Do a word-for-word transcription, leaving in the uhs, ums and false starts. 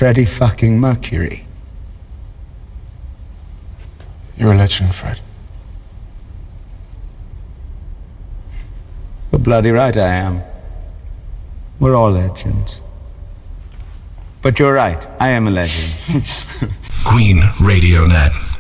Freddie fucking Mercury. You're a legend, Fred. You're bloody right I am. We're all legends. But you're right, I am a legend. Queen Radio Net.